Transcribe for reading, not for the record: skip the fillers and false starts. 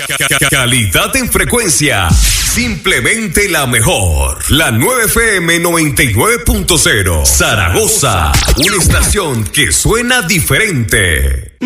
Calidad en frecuencia. Simplemente la mejor. La 9FM 99.0. Zaragoza. Una estación que suena diferente.